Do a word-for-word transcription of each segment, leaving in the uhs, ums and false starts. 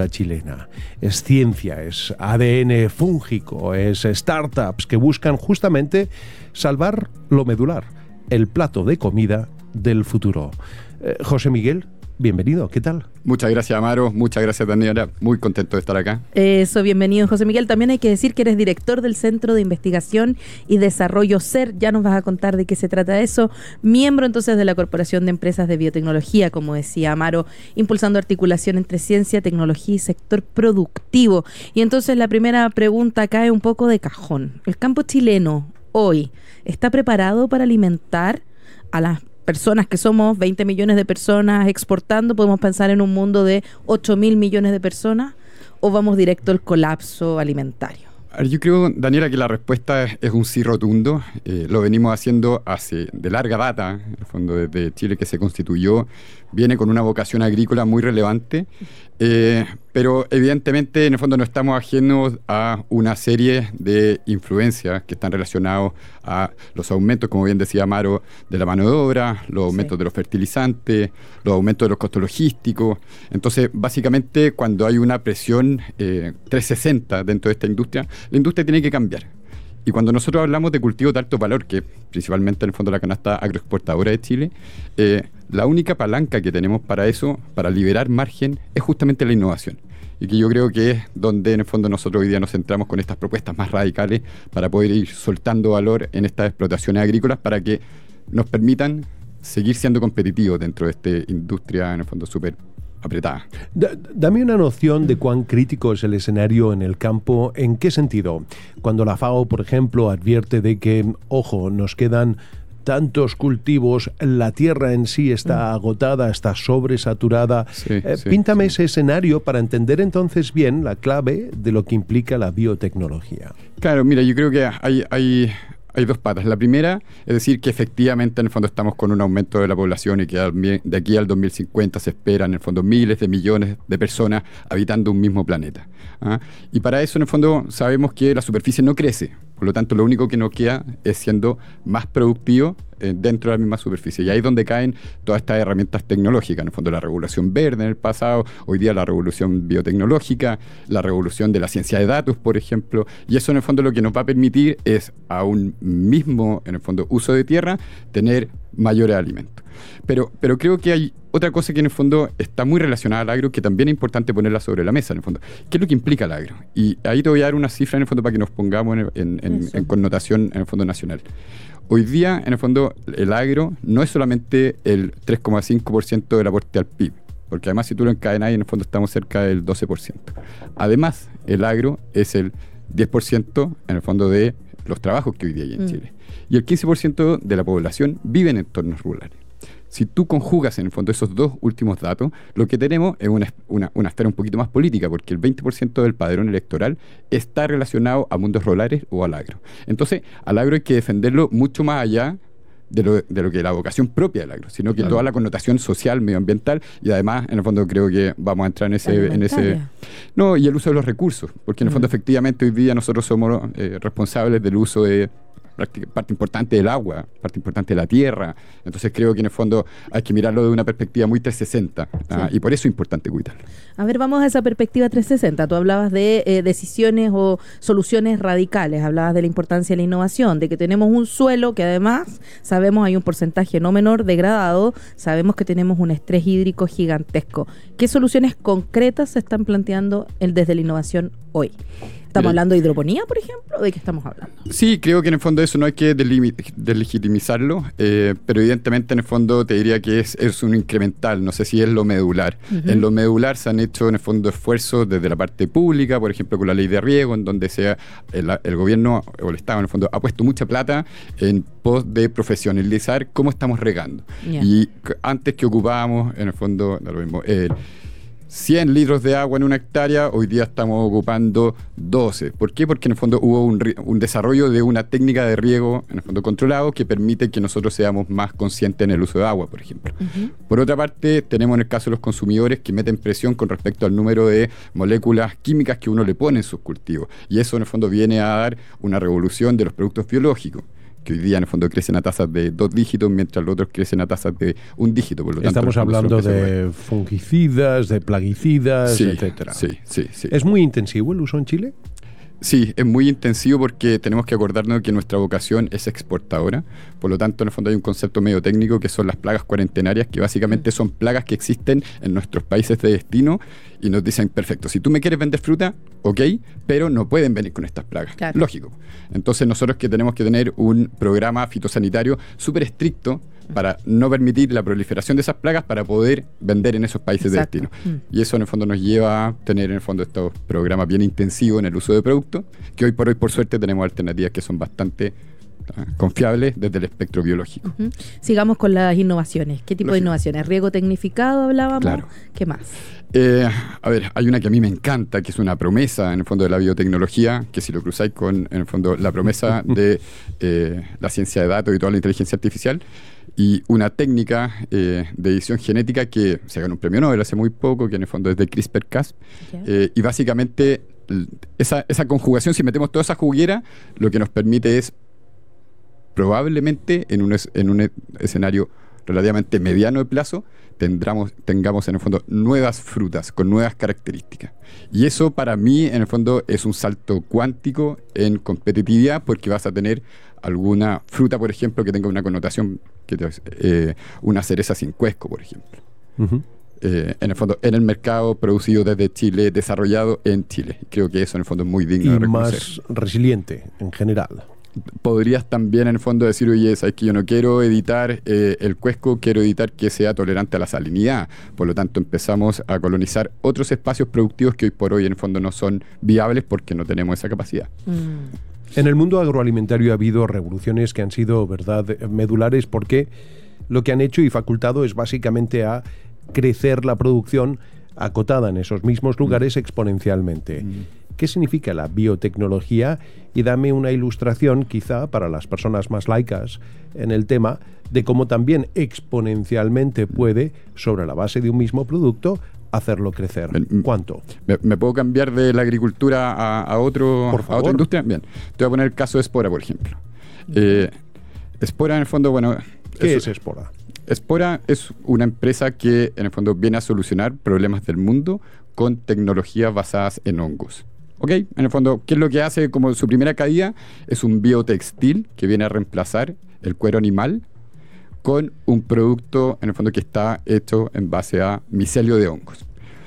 agricultura chilena. Es ciencia, es A D N fúngico, es startups que buscan justamente salvar lo medular, el plato de comida del futuro. Eh, José Miguel, bienvenido, ¿qué tal? Muchas gracias, Amaro, muchas gracias, Daniela, muy contento de estar acá. Eso, bienvenido, José Miguel. También hay que decir que eres director del Centro de Investigación y Desarrollo C E R, ya nos vas a contar de qué se trata eso, miembro entonces de la Corporación de Empresas de Biotecnología, como decía Amaro, impulsando articulación entre ciencia, tecnología y sector productivo. Y entonces la primera pregunta cae un poco de cajón. ¿El campo chileno hoy está preparado para alimentar a las personas que somos veinte millones de personas exportando? ¿Podemos pensar en un mundo de ocho mil millones de personas o vamos directo al colapso alimentario? Yo creo, Daniela, que la respuesta es, es un sí rotundo. Eh, lo venimos haciendo hace de larga data, en el fondo desde Chile que se constituyó, viene con una vocación agrícola muy relevante, eh, pero evidentemente en el fondo no estamos ajenos a una serie de influencias que están relacionados a los aumentos, como bien decía Amaro, de la mano de obra, los aumentos sí. de los fertilizantes, los aumentos de los costos logísticos. Entonces, básicamente, cuando hay una presión eh, trescientos sesenta dentro de esta industria, la industria tiene que cambiar. Y cuando nosotros hablamos de cultivos de alto valor, que principalmente en el fondo la canasta agroexportadora de Chile, eh, la única palanca que tenemos para eso, para liberar margen, es justamente la innovación. Y que yo creo que es donde en el fondo nosotros hoy día nos centramos con estas propuestas más radicales para poder ir soltando valor en estas explotaciones agrícolas para que nos permitan seguir siendo competitivos dentro de esta industria en el fondo súper apretada. D- dame una noción de cuán crítico es el escenario en el campo. ¿En qué sentido? Cuando la FAO, por ejemplo, advierte de que, ojo, nos quedan tantos cultivos, la tierra en sí está agotada, está sobresaturada. Sí, eh, sí, píntame sí. ese escenario para entender entonces bien la clave de lo que implica la biotecnología. Claro, mira, yo creo que hay... hay... Hay dos patas. La primera es decir que efectivamente en el fondo estamos con un aumento de la población y que de aquí al dos mil cincuenta se esperan en el fondo miles de millones de personas habitando un mismo planeta. ¿Ah? Y para eso en el fondo sabemos que la superficie no crece. Por lo tanto, lo único que nos queda es siendo más productivo eh, dentro de la misma superficie. Y ahí es donde caen todas estas herramientas tecnológicas. En el fondo, la revolución verde en el pasado, hoy día la revolución biotecnológica, la revolución de la ciencia de datos, por ejemplo. Y eso, en el fondo, lo que nos va a permitir es, a un mismo, en el fondo, uso de tierra, tener mayores alimentos. Pero, pero creo que hay otra cosa que en el fondo está muy relacionada al agro, que también es importante ponerla sobre la mesa, en el fondo. ¿Qué es lo que implica el agro? Y ahí te voy a dar una cifra, en el fondo, para que nos pongamos en, en, en, en connotación, en el fondo, nacional. Hoy día, en el fondo, el agro no es solamente el tres coma cinco por ciento del aporte al P I B, porque además si tú lo encadenas, en el fondo estamos cerca del doce por ciento. Además, el agro es el diez por ciento, en el fondo, de los trabajos que hoy día hay en mm. Chile. Y el quince por ciento de la población vive en entornos rurales. Si tú conjugas en el fondo esos dos últimos datos, lo que tenemos es una, una, una esfera un poquito más política, porque el veinte por ciento del padrón electoral está relacionado a mundos rurales o al agro. Entonces, al agro hay que defenderlo mucho más allá de lo, de lo que la vocación propia del agro, sino que claro. toda la connotación social, medioambiental, y además, en el fondo, creo que vamos a entrar en ese... en ese no, y el uso de los recursos, porque en el fondo, mm. efectivamente, hoy día nosotros somos eh, responsables del uso de parte importante del agua, parte importante de la tierra. Entonces creo que en el fondo hay que mirarlo de una perspectiva muy trescientos sesenta, sí. ¿ah? Y por eso es importante cuidarlo. A ver, vamos a esa perspectiva trescientos sesenta. Tú hablabas de eh, decisiones o soluciones radicales, hablabas de la importancia de la innovación, de que tenemos un suelo que además sabemos hay un porcentaje no menor degradado, sabemos que tenemos un estrés hídrico gigantesco. ¿Qué soluciones concretas se están planteando el, desde la innovación hoy? ¿Estamos Mira, hablando de hidroponía, por ejemplo? ¿De qué estamos hablando? Sí, creo que en el fondo eso no hay que deslegitimizarlo, eh, pero evidentemente en el fondo te diría que es, es un incremental, no sé si es lo medular. Uh-huh. En lo medular se han hecho en el fondo esfuerzos desde la parte pública, por ejemplo con la ley de riego, en donde sea el, el gobierno o el Estado en el fondo ha puesto mucha plata en pos de profesionalizar cómo estamos regando. Yeah. Y antes que ocupábamos en el fondo, da lo mismo, eh, cien litros de agua en una hectárea, hoy día estamos ocupando doce. ¿Por qué? Porque en el fondo hubo un, un desarrollo de una técnica de riego en el fondo controlado que permite que nosotros seamos más conscientes en el uso de agua, por ejemplo. Uh-huh. Por otra parte, tenemos en el caso de los consumidores que meten presión con respecto al número de moléculas químicas que uno le pone en sus cultivos. Y eso en el fondo viene a dar una revolución de los productos biológicos, que hoy día en el fondo crecen a tasas de dos dígitos, mientras los otros crecen a tasas de un dígito. Por lo tanto, estamos hablando de bueno. fungicidas, de plaguicidas, sí, etcétera. Sí, sí, sí. ¿Es muy intensivo el uso en Chile? Sí, es muy intensivo porque tenemos que acordarnos que nuestra vocación es exportadora. Por lo tanto, en el fondo hay un concepto medio técnico que son las plagas cuarentenarias, que básicamente son plagas que existen en nuestros países de destino y nos dicen, perfecto, si tú me quieres vender fruta, ok, pero no pueden venir con estas plagas. Claro. Lógico. Entonces nosotros que tenemos que tener un programa fitosanitario súper estricto para no permitir la proliferación de esas plagas para poder vender en esos países Exacto. de destino. Mm. Y eso en el fondo nos lleva a tener en el fondo estos programas bien intensivos en el uso de productos, que hoy por hoy por suerte tenemos alternativas que son bastante uh, confiables desde el espectro biológico. Uh-huh. Sigamos con las innovaciones. ¿Qué tipo Lógico. de innovaciones? ¿Riego tecnificado hablábamos? Claro. ¿Qué más? Eh, a ver, hay una que a mí me encanta, que es una promesa en el fondo de la biotecnología, que si lo cruzáis con en el fondo la promesa de eh, la ciencia de datos y toda la inteligencia artificial, y una técnica eh, de edición genética que se ganó un premio Nobel hace muy poco, que en el fondo es de CRISPR Cas, okay. eh, y básicamente esa, esa conjugación, si metemos toda esa juguera, lo que nos permite es probablemente en un, es, en un escenario relativamente mediano de plazo tendremos, tengamos en el fondo nuevas frutas con nuevas características. Y eso para mí en el fondo es un salto cuántico en competitividad, porque vas a tener alguna fruta, por ejemplo, que tenga una connotación, que te, eh, una cereza sin cuesco, por ejemplo. Uh-huh. Eh, en el fondo, en el mercado, producido desde Chile, desarrollado en Chile. Creo que eso en el fondo es muy digno y de reconocer. Más resiliente en general. Podrías también en el fondo decir, oye, sabes que yo no quiero editar eh, el cuesco, quiero editar que sea tolerante a la salinidad. Por lo tanto, empezamos a colonizar otros espacios productivos que hoy por hoy en el fondo no son viables porque no tenemos esa capacidad. Mm. En el mundo agroalimentario ha habido revoluciones que han sido, verdad, medulares, porque lo que han hecho y facultado es básicamente a crecer la producción acotada en esos mismos lugares mm. exponencialmente. Mm. ¿Qué significa la biotecnología? Y dame una ilustración, quizá para las personas más laicas en el tema, de cómo también exponencialmente puede, sobre la base de un mismo producto, hacerlo crecer. ¿Cuánto? ¿Me, me puedo cambiar de la agricultura a, a, otro, por a otra industria? Bien. Te voy a poner el caso de Espora, por ejemplo. Eh, Espora, en el fondo, bueno... ¿Qué es, es Espora? Espora es una empresa que, en el fondo, viene a solucionar problemas del mundo con tecnologías basadas en hongos. ¿Ok? En el fondo, ¿qué es lo que hace como su primera caída? Es un biotextil que viene a reemplazar el cuero animal con un producto, en el fondo, que está hecho en base a micelio de hongos.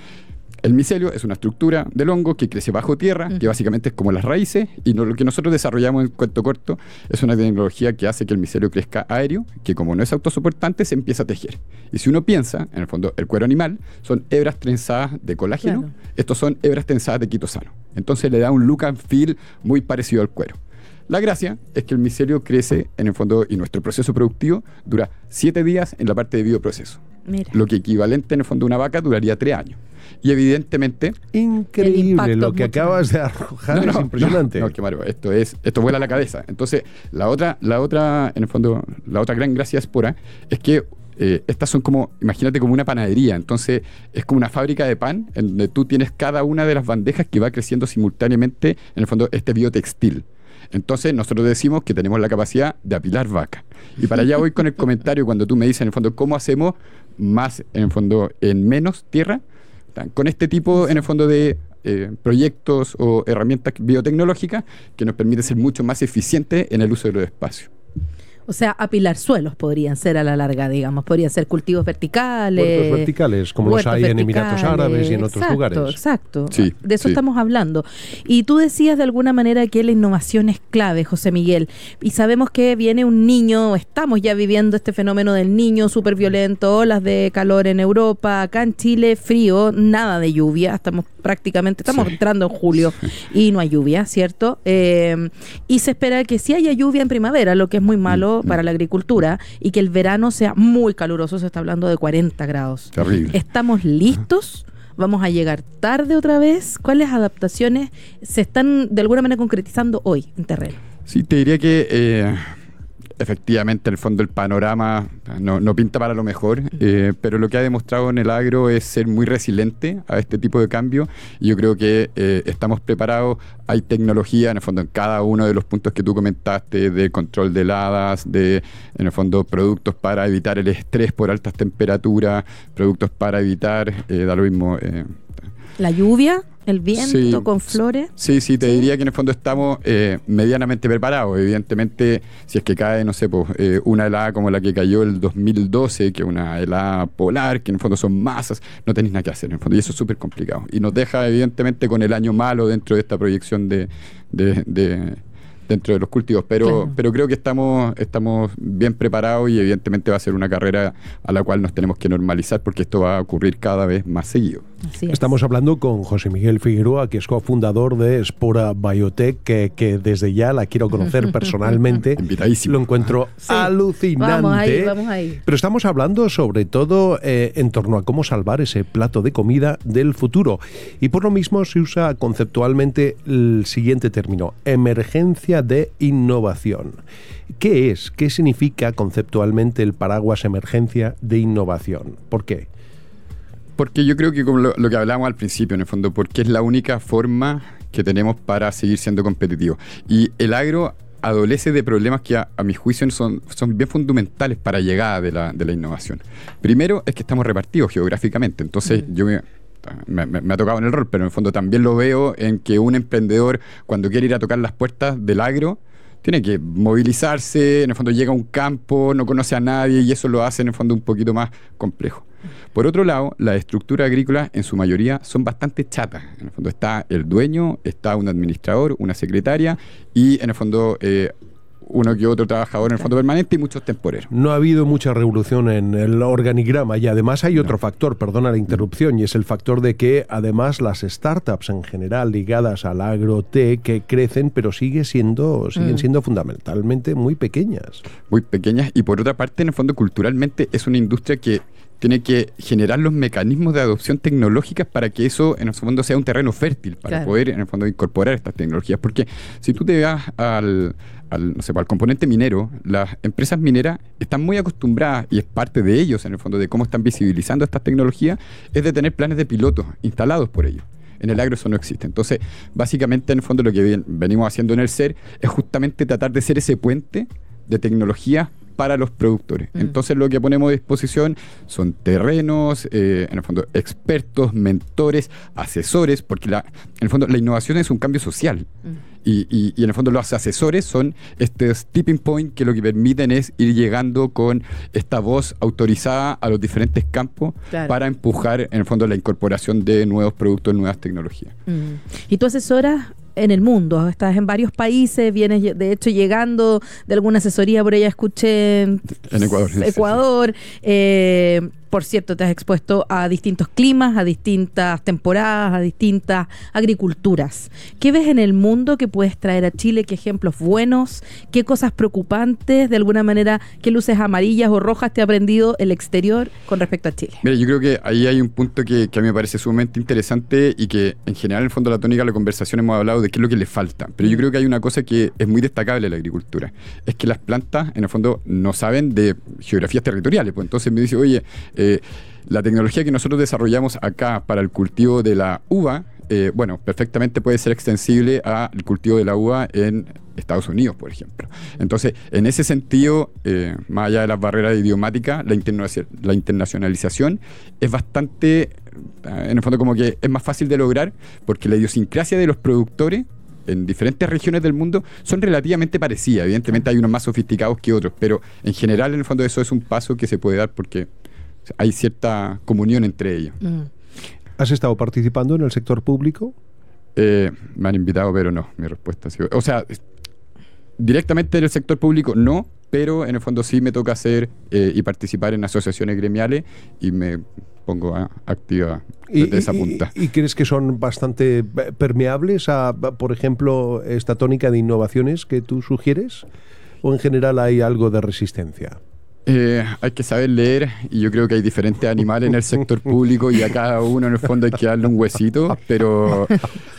El micelio es una estructura del hongo que crece bajo tierra, uh-huh. que básicamente es como las raíces, y no, lo que nosotros desarrollamos en cuento corto es una tecnología que hace que el micelio crezca aéreo, que como no es autosoportante, se empieza a tejer. Y si uno piensa, en el fondo, el cuero animal son hebras trenzadas de colágeno, claro. Estos son hebras trenzadas de quitosano. Entonces le da un look and feel muy parecido al cuero. La gracia es que el micelio crece, en el fondo, y nuestro proceso productivo dura siete días en la parte de bioproceso. Mira. Lo que equivalente, en el fondo, a una vaca duraría tres años. Y evidentemente... Increíble, lo que acabas de arrojar no, no, es impresionante. No, no, qué malo, esto, es, esto vuela a la cabeza. Entonces, la otra, la otra, en el fondo, la otra gran gracia Espora es que eh, estas son como, imagínate como una panadería. Entonces, es como una fábrica de pan en donde tú tienes cada una de las bandejas que va creciendo simultáneamente, en el fondo, este biotextil. Entonces, nosotros decimos que tenemos la capacidad de apilar vaca. Y para allá voy con el comentario cuando tú me dices, en el fondo, ¿cómo hacemos más, en el fondo, en menos tierra? Con este tipo, en el fondo, de eh, proyectos o herramientas biotecnológicas que nos permiten ser mucho más eficientes en el uso de los espacios. O sea, apilar suelos podrían ser a la larga, digamos. Podrían ser cultivos verticales. Huertos verticales, como los hay en Emiratos Árabes y en otros exacto, lugares. Exacto, sí, de eso sí. estamos hablando. Y tú decías de alguna manera que la innovación es clave, José Miguel. Y sabemos que viene un niño, estamos ya viviendo este fenómeno del niño súper violento, olas de calor en Europa, acá en Chile frío, nada de lluvia. Estamos prácticamente, estamos sí. entrando en julio y no hay lluvia, ¿cierto? Eh, y se espera que sí haya lluvia en primavera, lo que es muy malo para la agricultura, y que el verano sea muy caluroso, se está hablando de cuarenta grados. Terrible. ¿Estamos listos? ¿Vamos a llegar tarde otra vez? ¿Cuáles adaptaciones se están de alguna manera concretizando hoy en terreno? Sí, te diría que eh, efectivamente, en el fondo el panorama no, no pinta para lo mejor, eh, pero lo que ha demostrado en el agro es ser muy resiliente a este tipo de cambio, y yo creo que eh, estamos preparados. Hay tecnología, en el fondo, en cada uno de los puntos que tú comentaste, de control de heladas, de, en el fondo, productos para evitar el estrés por altas temperaturas, productos para evitar, eh, da lo mismo... Eh, la lluvia, el viento, sí, con flores. Sí, sí, te ¿Sí? diría que en el fondo estamos eh, medianamente preparados. Evidentemente, si es que cae, no sé, pues, eh, una helada como la que cayó el dos mil doce, que es una helada polar, que en el fondo son masas, no tenéis nada que hacer en el fondo, y eso es súper complicado. Y nos deja, evidentemente, con el año malo dentro de esta proyección de... de, de dentro de los cultivos, pero, claro. pero creo que estamos, estamos bien preparados, y evidentemente va a ser una carrera a la cual nos tenemos que normalizar, porque esto va a ocurrir cada vez más seguido. Así es. Estamos hablando con José Miguel Figueroa, que es cofundador de Spora Biotech, que, que desde ya la quiero conocer personalmente. Invitadísimo. Lo encuentro sí. alucinante. Vamos ahí, vamos ahí. Pero estamos hablando sobre todo eh, en torno a cómo salvar ese plato de comida del futuro. Y por lo mismo se usa conceptualmente el siguiente término: emergencia de innovación. ¿Qué es? ¿Qué significa conceptualmente el paraguas emergencia de innovación? ¿Por qué? Porque yo creo que, como lo, lo que hablábamos al principio, en el fondo, porque es la única forma que tenemos para seguir siendo competitivos. Y el agro adolece de problemas que a, a mi juicio son, son bien fundamentales para la llegada de la, de la innovación. Primero es que estamos repartidos geográficamente. Entonces, mm. yo me... Me, me, me ha tocado en el rol, pero en el fondo también lo veo en que un emprendedor, cuando quiere ir a tocar las puertas del agro, tiene que movilizarse, en el fondo llega a un campo, no conoce a nadie, y eso lo hace en el fondo un poquito más complejo. Por otro lado, las estructuras agrícolas en su mayoría son bastante chatas. En el fondo está el dueño, está un administrador, una secretaria, y en el fondo... Eh, uno que otro trabajador en el fondo permanente y muchos temporeros. No ha habido mucha revolución en el organigrama, y además hay otro no. factor, perdona la interrupción, y es el factor de que además las startups en general ligadas al agrotech que crecen, pero sigue siendo, siguen mm. siendo fundamentalmente muy pequeñas. Muy pequeñas, y por otra parte, en el fondo, culturalmente es una industria que tiene que generar los mecanismos de adopción tecnológicas para que eso en el fondo sea un terreno fértil para claro. poder en el fondo incorporar estas tecnologías, porque si tú te vas al, al, no sé, al componente minero, las empresas mineras están muy acostumbradas, y es parte de ellos en el fondo de cómo están visibilizando estas tecnologías, es de tener planes de pilotos instalados por ellos. En el agro eso no existe. Entonces, básicamente, en el fondo, lo que venimos haciendo en el S E R es justamente tratar de ser ese puente de tecnología para los productores. Mm. Entonces, lo que ponemos a disposición son terrenos, eh, en el fondo, expertos, mentores, asesores, porque la, en el fondo la innovación es un cambio social. Mm. Y, y, y en el fondo los asesores son estos tipping point que lo que permiten es ir llegando con esta voz autorizada a los diferentes campos claro. para empujar, en el fondo, la incorporación de nuevos productos, nuevas tecnologías. Mm. ¿Y tú asesoras en el mundo? Estás en varios países, vienes de hecho llegando de alguna asesoría por allá, escuché en, en Ecuador. Ecuador. Sí, sí. Eh, por cierto, te has expuesto a distintos climas, a distintas temporadas, a distintas agriculturas. ¿Qué ves en el mundo que puedes traer a Chile? ¿Qué ejemplos buenos? ¿Qué cosas preocupantes? De alguna manera, ¿qué luces amarillas o rojas te ha aprendido el exterior con respecto a Chile? Mira, yo creo que ahí hay un punto que, que a mí me parece sumamente interesante, y que en general, en el fondo, la tónica de la conversación hemos hablado de qué es lo que le falta. Pero yo creo que hay una cosa que es muy destacable en la agricultura. Es que las plantas, en el fondo, no saben de geografías territoriales. Pues entonces me dice, oye, eh, la tecnología que nosotros desarrollamos acá para el cultivo de la uva, eh, bueno, perfectamente puede ser extensible al cultivo de la uva en Estados Unidos, por ejemplo. Entonces, en ese sentido, eh, más allá de las barreras idiomáticas, la, interna- la internacionalización es bastante, en el fondo, como que es más fácil de lograr, porque la idiosincrasia de los productores en diferentes regiones del mundo son relativamente parecidas. Evidentemente hay unos más sofisticados que otros, pero en general, en el fondo, eso es un paso que se puede dar porque hay cierta comunión entre ellos. Mm. ¿Has estado participando en el sector público? Eh, me han invitado, pero no. Mi respuesta ha sido... O sea, directamente en el sector público no, pero en el fondo sí me toca hacer eh, y participar en asociaciones gremiales, y me pongo a, activa desde ¿Y, esa y, punta. ¿Y crees que son bastante permeables a, por ejemplo, esta tónica de innovaciones que tú sugieres? ¿O en general hay algo de resistencia? Eh, hay que saber leer, y yo creo que hay diferentes animales en el sector público, y a cada uno en el fondo hay que darle un huesito, pero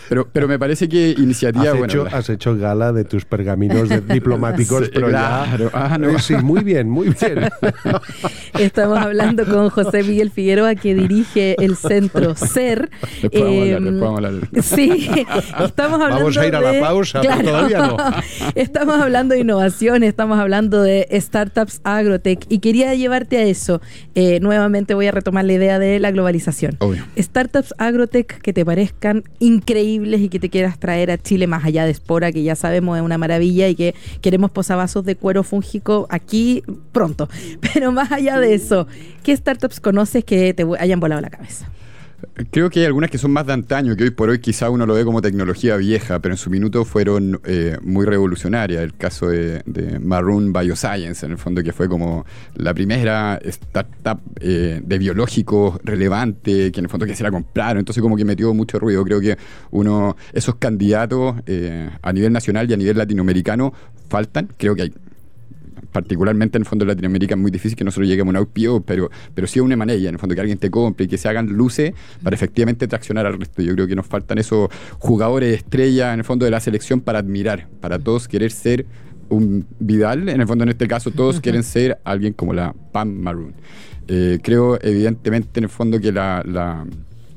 Pero, pero me parece que iniciativa... Has, bueno, hecho, la... has hecho gala de tus pergaminos de diplomáticos, sí, pero claro. ya... Ah, no. Sí, muy bien, muy bien. Estamos hablando con José Miguel Figueroa, que dirige el centro SER. Después vamos a hablar, después vamos a hablar. Sí, estamos hablando Vamos a ir a de, la pausa, claro, pero todavía no. Estamos hablando de innovación, estamos hablando de startups agrotech y quería llevarte a eso. Eh, nuevamente voy a retomar la idea de la globalización. Obvio. Startups agrotech que te parezcan increíbles y que te quieras traer a Chile más allá de Espora, que ya sabemos es una maravilla y que queremos posavasos de cuero fúngico aquí pronto. Pero más allá de eso, ¿qué startups conoces que te hayan volado la cabeza? Creo que hay algunas que son más de antaño, que hoy por hoy quizá uno lo ve como tecnología vieja, pero en su minuto fueron eh, muy revolucionarias. El caso de, de Maroon Bioscience, en el fondo, que fue como la primera startup eh, de biológicos relevante, que en el fondo que se la compraron, entonces como que metió mucho ruido. Creo que uno, esos candidatos eh, a nivel nacional y a nivel latinoamericano faltan. Creo que hay, particularmente en el fondo de Latinoamérica, es muy difícil que nosotros lleguemos a un I P O, pero, pero sí a una manera, en el fondo que alguien te compre y que se hagan luces para efectivamente traccionar al resto. Yo creo que nos faltan esos jugadores estrella en el fondo de la selección para admirar, para todos querer ser un Vidal, en el fondo en este caso todos quieren ser alguien como la Pam Maroon. Eh, creo evidentemente en el fondo que la, la,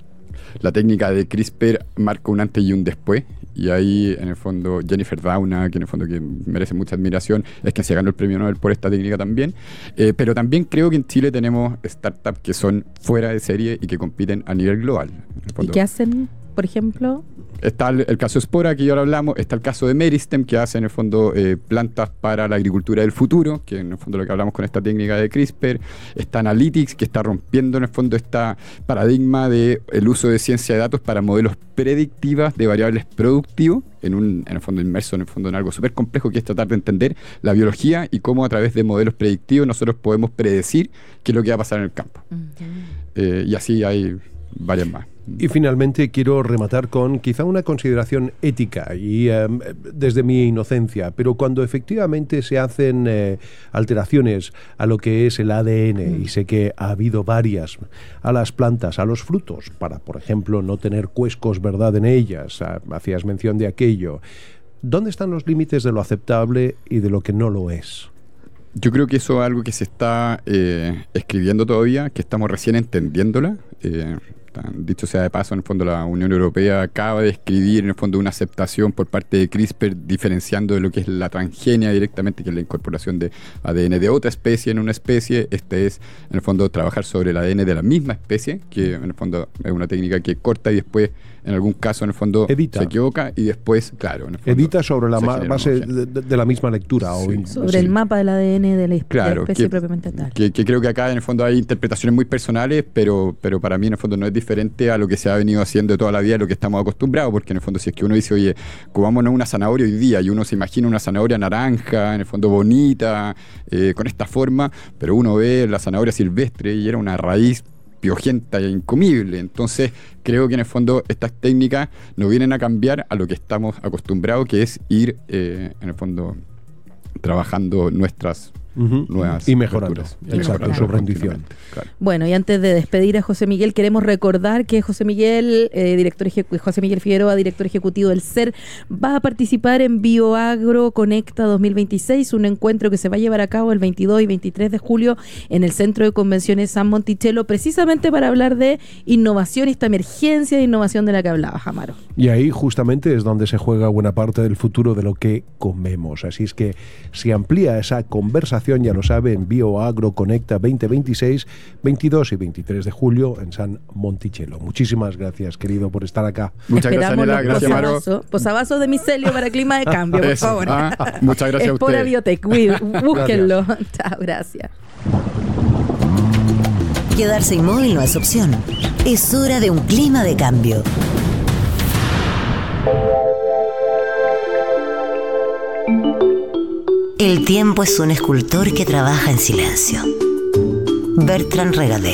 la técnica de CRISPR marca un antes y un después. Y ahí, en el fondo, Jennifer Doudna, que en el fondo que merece mucha admiración, es quien se ganó el premio Nobel por esta técnica también. Eh, pero también creo que en Chile tenemos startups que son fuera de serie y que compiten a nivel global. ¿Y qué hacen, por ejemplo? Está el, el caso Spora, que ya lo hablamos. Está el caso de Meristem, que hace en el fondo eh, plantas para la agricultura del futuro, que en el fondo lo que hablamos con esta técnica de CRISPR. Está Analytics, que está rompiendo en el fondo este paradigma del uso de ciencia de datos para modelos predictivas de variables productivos, en un en el fondo inmerso en el fondo en algo súper complejo, que es tratar de entender la biología y cómo a través de modelos predictivos nosotros podemos predecir qué es lo que va a pasar en el campo. Uh-huh. eh, y así hay varias más. Y finalmente quiero rematar con quizá una consideración ética y eh, desde mi inocencia, pero cuando efectivamente se hacen eh, alteraciones a lo que es el A D N, mm. y sé que ha habido varias, a las plantas, a los frutos, para, por ejemplo, no tener cuescos, ¿verdad?, en ellas, ah, hacías mención de aquello, ¿dónde están los límites de lo aceptable y de lo que no lo es? Yo creo que eso es algo que se está eh, escribiendo todavía, que estamos recién entendiéndola. Eh, Dicho sea de paso, en el fondo la Unión Europea acaba de escribir en el fondo una aceptación por parte de CRISPR diferenciando de lo que es la transgenia directamente, que es la incorporación de A D N de otra especie en una especie. Este es en el fondo trabajar sobre el A D N de la misma especie, que en el fondo es una técnica que corta y después en algún caso en el fondo edita. Se equivoca y después, claro, en el fondo edita sobre la ma- base de, de la misma lectura. Sí. O in- sobre sí. el mapa del A D N de la, claro, de la especie que, propiamente tal. Que, que creo que acá en el fondo hay interpretaciones muy personales, pero, pero para mí en el fondo no es diferente a lo que se ha venido haciendo de toda la vida, a lo que estamos acostumbrados, porque en el fondo si es que uno dice, oye, comámonos una zanahoria hoy día, y uno se imagina una zanahoria naranja, en el fondo bonita, eh, con esta forma, pero uno ve la zanahoria silvestre y era una raíz piojenta e incomible. Entonces creo que en el fondo estas técnicas nos vienen a cambiar a lo que estamos acostumbrados, que es ir eh, en el fondo trabajando nuestras Uh-huh. nuevas y mejorando, y exacto, mejorando su rendición. Claro. Bueno, y antes de despedir a José Miguel, queremos recordar que José Miguel, eh, director ejecu- José Miguel Figueroa, director ejecutivo del SER, va a participar en BioAgro Conecta dos mil veintiséis, un encuentro que se va a llevar a cabo el veintidós y veintitrés de julio en el Centro de Convenciones San Monticello, precisamente para hablar de innovación, esta emergencia de innovación de la que hablabas, Amaro. Y ahí justamente es donde se juega buena parte del futuro de lo que comemos. Así es que se amplía esa conversación, ya lo sabe, en BioAgro Conecta veinte veintiséis, veintidós y veintitrés de julio en San Monticello. Muchísimas gracias, querido, por estar acá. Muchas gracias, Nela. Gracias, Maro. Posavasos de micelio para clima de cambio, por Eso. favor. Ah, muchas gracias a ustedes. Espora Biotech, búsquenlo. Chao, gracias. Quedarse inmóvil no es opción. Es hora de un clima de cambio. El tiempo es un escultor que trabaja en silencio. Bertrand Regadé.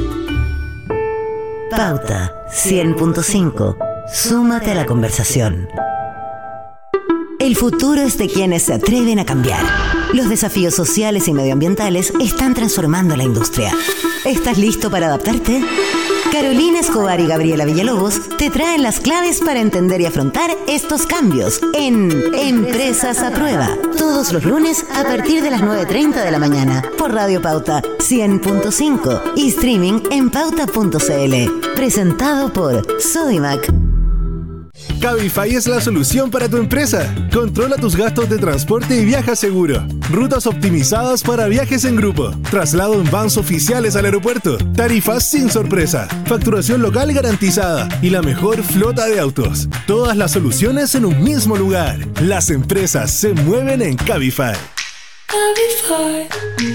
Pauta cien punto cinco. Súmate a la conversación. El futuro es de quienes se atreven a cambiar. Los desafíos sociales y medioambientales están transformando la industria. ¿Estás listo para adaptarte? Carolina Escobar y Gabriela Villalobos te traen las claves para entender y afrontar estos cambios en Empresas a Prueba. Todos los lunes a partir de las nueve treinta de la mañana por Radio Pauta cien punto cinco y streaming en pauta punto c l. Presentado por Sodimac. Cabify es la solución para tu empresa. Controla tus gastos de transporte y viaja seguro. Rutas optimizadas para viajes en grupo. Traslado en vans oficiales al aeropuerto. Tarifas sin sorpresa. Facturación local garantizada. Y la mejor flota de autos. Todas las soluciones en un mismo lugar. Las empresas se mueven en Cabify. Cabify.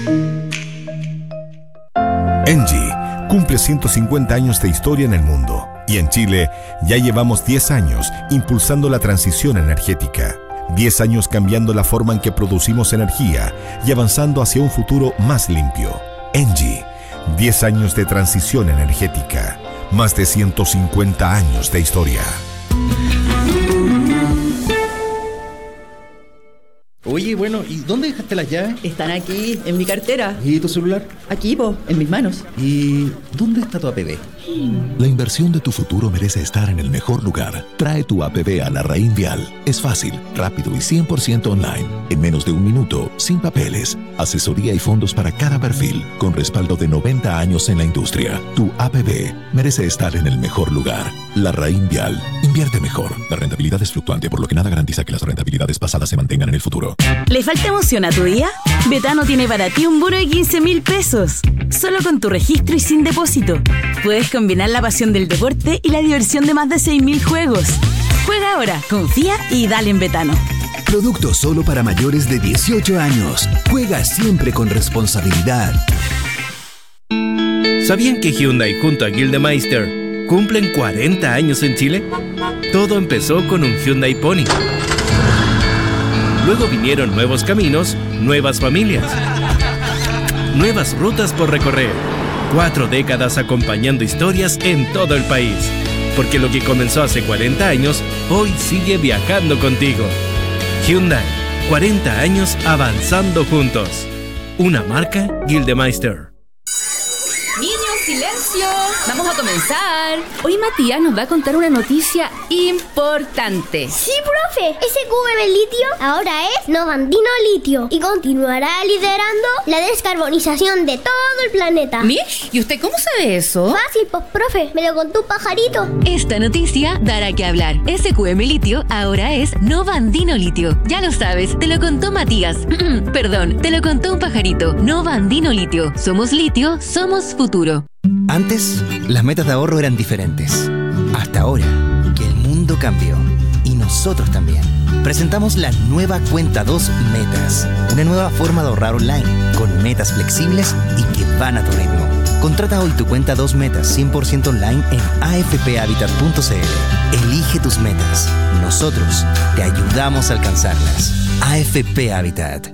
Engie cumple ciento cincuenta años de historia en el mundo. Y en Chile ya llevamos diez años impulsando la transición energética. diez años cambiando la forma en que producimos energía y avanzando hacia un futuro más limpio. Engie, diez años de transición energética. Más de ciento cincuenta años de historia. Oye, bueno, ¿y dónde dejaste las llaves? Están aquí, en mi cartera. ¿Y tu celular? Aquí, po, en mis manos. ¿Y dónde está tu A P B? La inversión de tu futuro merece estar en el mejor lugar. Trae tu A P B a Larraín Vial. Es fácil, rápido y cien por ciento online. En menos de un minuto, sin papeles. Asesoría y fondos para cada perfil, con respaldo de noventa años en la industria. Tu A P B merece estar en el mejor lugar. Larraín Vial. Invierte mejor. La rentabilidad es fluctuante, por lo que nada garantiza que las rentabilidades pasadas se mantengan en el futuro. ¿Le falta emoción a tu día? Betano tiene para ti un bono de quince mil pesos. Solo con tu registro y sin depósito. Puedes combinar la pasión del deporte y la diversión de más de seis mil juegos. Juega ahora, confía y dale en Betano. Producto solo para mayores de dieciocho años. Juega siempre con responsabilidad. ¿Sabían que Hyundai junto a Gildemeister cumplen cuarenta años en Chile? Todo empezó con un Hyundai Pony. Luego vinieron nuevos caminos, nuevas familias, nuevas rutas por recorrer. Cuatro décadas acompañando historias en todo el país. Porque lo que comenzó hace cuarenta años, hoy sigue viajando contigo. Hyundai, cuarenta años avanzando juntos. Una marca Gildemeister. Niños, silencio. Vamos a comenzar. Hoy Matías nos va a contar una noticia importante. Sí, profe. Ese Q M litio ahora es Novandino Litio y continuará liderando la descarbonización de todo el planeta. Mish, ¿y usted cómo sabe eso? Fácil, pues, profe. Me lo contó un pajarito. Esta noticia dará que hablar. Ese Q M litio ahora es Novandino Litio. Ya lo sabes, te lo contó Matías. Perdón, te lo contó un pajarito. Novandino Litio. Somos litio, somos futuro. Antes, las metas de ahorro eran diferentes. Hasta ahora, que el mundo cambió. Y nosotros también. Presentamos la nueva Cuenta dos Metas. Una nueva forma de ahorrar online, con metas flexibles y que van a tu ritmo. Contrata hoy tu Cuenta dos Metas cien por ciento online en a f p habitat punto c l. Elige tus metas. Nosotros te ayudamos a alcanzarlas. A F P Habitat.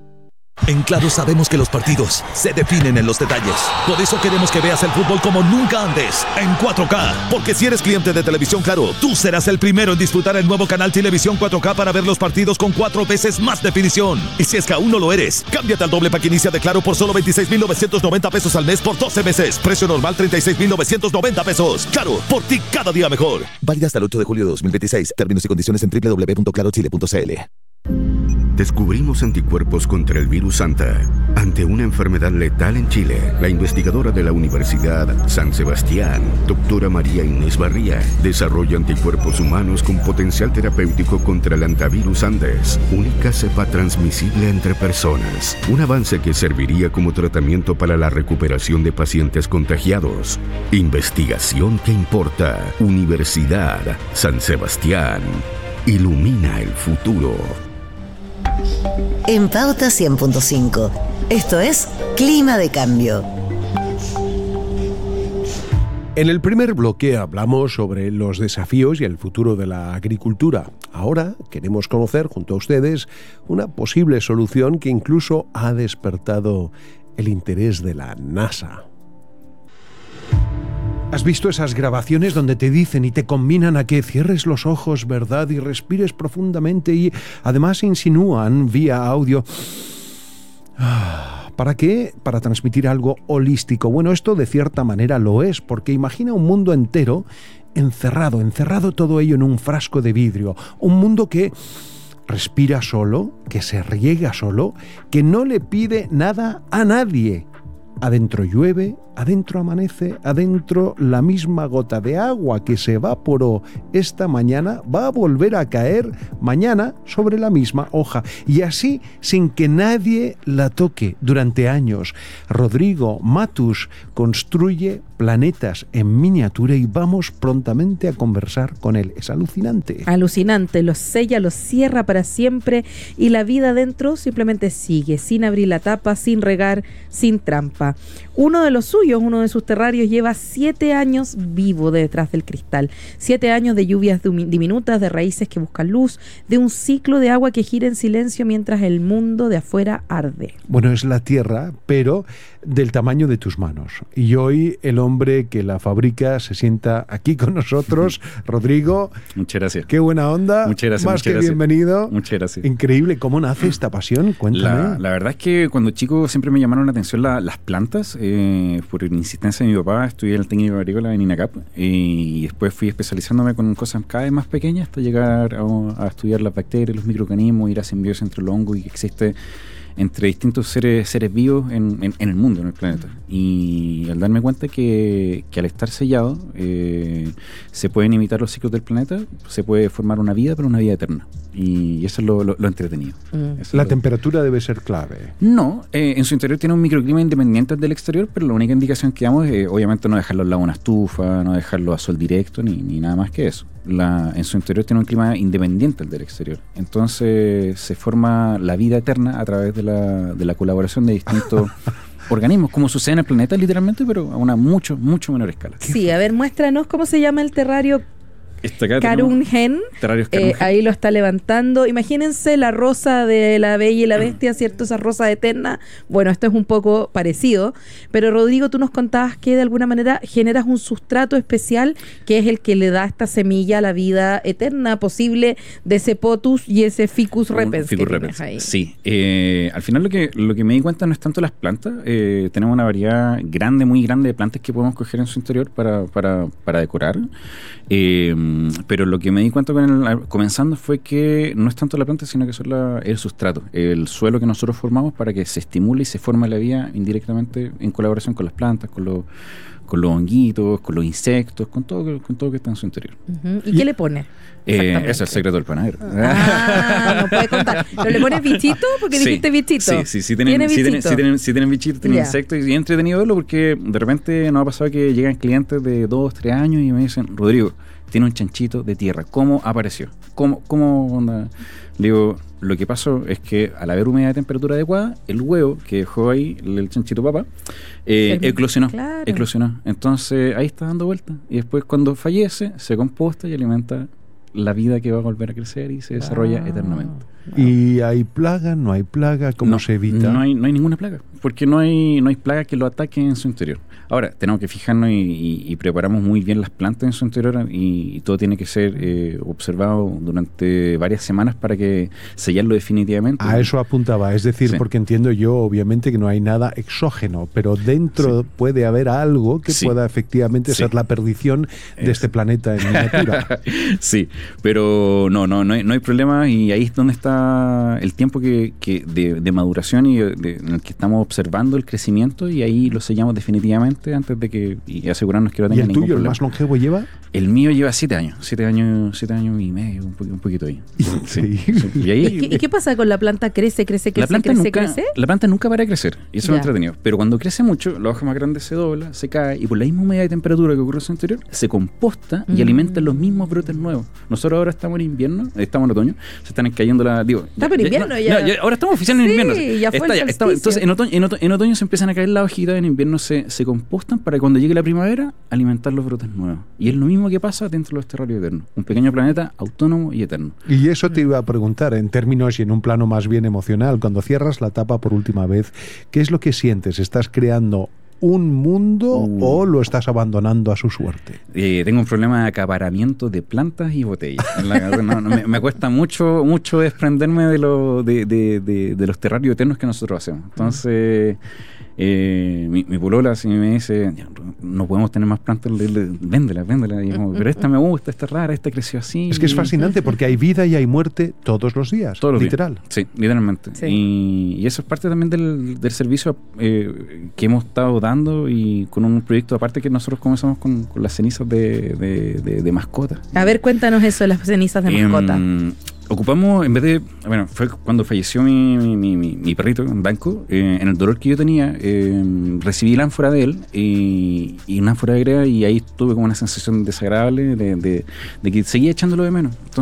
En Claro sabemos que los partidos se definen en los detalles. Por eso queremos que veas el fútbol como nunca antes, en cuatro K. Porque si eres cliente de Televisión Claro, tú serás el primero en disfrutar el nuevo canal Televisión cuatro K para ver los partidos con cuatro veces más definición. Y si es que aún no lo eres, cámbiate al doble pack inicia de Claro por solo veintiséis mil novecientos noventa pesos al mes por doce meses. Precio normal treinta y seis mil novecientos noventa pesos. Claro, por ti cada día mejor. Válida hasta el ocho de julio de dos mil veintiséis. Términos y condiciones en doble u doble u doble u punto claro chile punto c l. Descubrimos anticuerpos contra el virus Santa. Ante una enfermedad letal en Chile, la investigadora de la Universidad San Sebastián, doctora María Inés Barría, desarrolla anticuerpos humanos con potencial terapéutico contra el antivirus Andes, única cepa transmisible entre personas. Un avance que serviría como tratamiento para la recuperación de pacientes contagiados. Investigación que importa. Universidad San Sebastián. Ilumina el futuro. En Pauta cien punto cinco. Esto es Clima de Cambio. En el primer bloque hablamos sobre los desafíos y el futuro de la agricultura. Ahora queremos conocer junto a ustedes una posible solución que incluso ha despertado el interés de la NASA. ¿Has visto esas grabaciones donde te dicen y te combinan a que cierres los ojos, verdad, y respires profundamente y además insinúan vía audio: ah, ¿Para qué? Para transmitir algo holístico. Bueno, esto de cierta manera lo es, porque imagina un mundo entero encerrado, encerrado todo ello en un frasco de vidrio. Un mundo que respira solo, que se riega solo, que no le pide nada a nadie. Adentro llueve, adentro amanece, adentro la misma gota de agua que se evaporó esta mañana va a volver a caer mañana sobre la misma hoja. Y así, sin que nadie la toque durante años. Rodrigo Matus construye planetas en miniatura y vamos prontamente a conversar con él. Es alucinante. Alucinante, los sella, los cierra para siempre y la vida dentro simplemente sigue, sin abrir la tapa, sin regar, sin trampa. Uno de los suyos, uno de sus terrarios, lleva siete años vivo detrás del cristal. Siete años de lluvias diminutas, de raíces que buscan luz, de un ciclo de agua que gira en silencio mientras el mundo de afuera arde. Bueno, es la tierra, pero del tamaño de tus manos. Y hoy el hombre que la fabrica se sienta aquí con nosotros. Rodrigo. Muchas gracias. Qué buena onda. Muchas gracias. Más muchas que gracias. bienvenido. Muchas gracias. Increíble. ¿Cómo nace esta pasión? Cuéntame. La, la verdad es que cuando chico siempre me llamaron la atención la, las plantas. Eh, por insistencia de mi papá, estudié el técnico agrícola en INACAP eh, y después fui especializándome con cosas cada vez más pequeñas hasta llegar a, a estudiar las bacterias, los microorganismos, ir a simbiosis entre los hongos y que existe entre distintos seres seres vivos en, en, en el mundo, en el planeta. Y al darme cuenta que, que al estar sellado eh, se pueden imitar los ciclos del planeta, se puede formar una vida, pero una vida eterna. Y eso es lo, lo, lo entretenido. Mm. Eso La lo... temperatura debe ser clave. No, eh, en su interior tiene un microclima independiente del exterior, pero la única indicación que damos es obviamente no dejarlo al lado de una estufa, no dejarlo a sol directo, ni, ni nada más que eso. La, en su interior tiene un clima independiente del exterior. Entonces se forma la vida eterna a través de la, de la colaboración de distintos organismos, como sucede en el planeta literalmente, pero a una mucho, mucho menor escala. Sí, a ver, muéstranos cómo se llama el terrario. Karungen, eh, ahí lo está levantando. Imagínense la rosa de la Bella y la Bestia, ¿cierto? Esa rosa eterna. Bueno, esto es un poco parecido. Pero Rodrigo, tú nos contabas que de alguna manera generas un sustrato especial que es el que le da esta semilla a la vida eterna posible de ese potus y ese ficus repens. Ficus repens. Sí. Eh, al final lo que, lo que me di cuenta no es tanto las plantas. Eh, tenemos una variedad grande, muy grande de plantas que podemos coger en su interior para, para, para decorar. Eh, pero lo que me di cuenta con el, comenzando fue que no es tanto la planta, sino que son la, el sustrato, el suelo que nosotros formamos para que se estimule y se forme la vida indirectamente en colaboración con las plantas, con los, con los honguitos, con los insectos, con todo, con todo que está en su interior. Uh-huh. ¿Y, ¿Y qué le pone? Eh, ese es el secreto del panadero. Ah, no puede contar. ¿Pero le pones bichito? Porque sí, dijiste bichito. Sí, sí, sí tienen, sí tienen, sí tienen, sí tienen bichitos, tienen yeah. insectos. Y es entretenido verlo porque de repente nos ha pasado que llegan clientes de dos, tres años y me dicen, Rodrigo, tiene un chanchito de tierra. ¿Cómo apareció? ¿Cómo, cómo onda? Le digo, lo que pasó es que al haber humedad de temperatura adecuada, el huevo que dejó ahí el chanchito papá, eh, eclosionó, claro. eclosionó. Entonces ahí está dando vuelta. Y después cuando fallece, se composta y alimenta la vida que va a volver a crecer y se desarrolla ah. eternamente. ¿Y hay plaga? ¿No hay plaga? ¿Cómo no, se evita? No hay, no hay ninguna plaga, porque no hay, no hay plaga que lo ataque en su interior. Ahora, tenemos que fijarnos y, y, y preparamos muy bien las plantas en su interior y, y todo tiene que ser eh, observado durante varias semanas para que sellarlo definitivamente. A eso apuntaba, es decir, sí. porque entiendo yo obviamente que no hay nada exógeno, pero dentro sí. puede haber algo que sí. pueda efectivamente sí. ser la perdición de es. este planeta en miniatura. Sí, pero no, no, no hay, no hay problema y ahí es donde está el tiempo que, que de, de maduración y de, de, en el que estamos observando el crecimiento y ahí lo sellamos definitivamente antes de que y asegurarnos que no tenga ningún problema. ¿Y el tuyo, el más longevo, lleva? El mío lleva siete años, siete años, siete años y medio, un, po, un poquito ahí. Sí. Sí. Y, ahí ¿Y, qué, ¿Y qué pasa con la planta? ¿Crece, crece, crece, la planta crece, nunca, crece? La planta nunca para de crecer y eso ya. es entretenido. Pero cuando crece mucho, la hoja más grande se dobla, se cae y por la misma humedad de temperatura que ocurre en su interior, se composta y mm. alimenta los mismos brotes nuevos. Nosotros ahora estamos en invierno, estamos en otoño, se están cayendo la... Digo, Está en invierno no, ya. No, ya. Ahora estamos oficialmente sí, en invierno. Ya fue Está, ya, está, entonces en otoño, en, otoño, en otoño se empiezan a caer las hojitas, en invierno se, se compostan para que cuando llegue la primavera alimentar los brotes nuevos. Y es lo mismo que pasa dentro de los terrarios eternos. Un pequeño planeta autónomo y eterno. Y eso te iba a preguntar en términos y en un plano más bien emocional. Cuando cierras la tapa por última vez, ¿qué es lo que sientes? ¿Estás creando un mundo uh. o lo estás abandonando a su suerte? Eh, tengo un problema de acaparamiento de plantas y botellas. La, no, no, me, me cuesta mucho mucho desprenderme de, lo, de, de, de, de los terrarios eternos que nosotros hacemos. Entonces... Eh, mi, mi polola si me dice no podemos tener más plantas, le, le, véndela, véndela y como, pero esta me gusta, esta es rara, esta creció así. Es que es fascinante porque hay vida y hay muerte todos los días, todos los literal días. Sí, literalmente. Sí. Y, y eso es parte también del, del servicio eh, que hemos estado dando y con un proyecto aparte que nosotros comenzamos con, con las cenizas de, de, de, de mascota. A ver, cuéntanos eso, las cenizas de mascota. Eh, Ocupamos, en vez de, bueno, fue cuando falleció mi, mi, mi, mi perrito, en Banco, eh, en el dolor que yo tenía, eh, recibí la ánfora de él y, y una ánfora de greda y ahí tuve como una sensación desagradable de, de, de que seguía echándolo de menos. Entonces,